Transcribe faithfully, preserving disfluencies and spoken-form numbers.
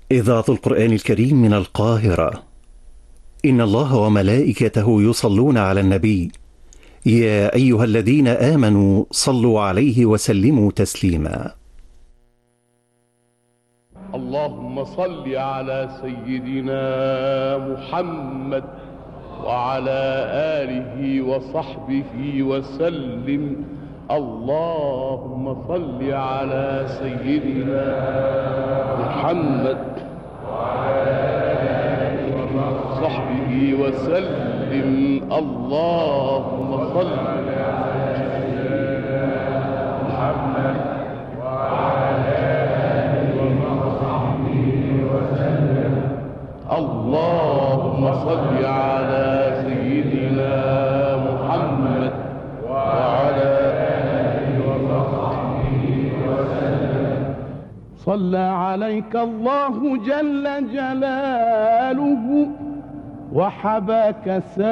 إذاعة القرآن الكريم من القاهرة. إن الله وملائكته يصلون على النبي، يا أيها الذين آمنوا صلوا عليه وسلموا تسليما. اللهم صل على سيدنا محمد وعلى آله وصحبه وسلم. اللهم صل على سيدنا محمد وعلى آله وصحبه وسلم. اللهم صل على سيدنا محمد وعلى آله وصحبه وسلم. اللهم صل على سيدنا محمد وعلى صلى عليك الله جل جلاله وحباك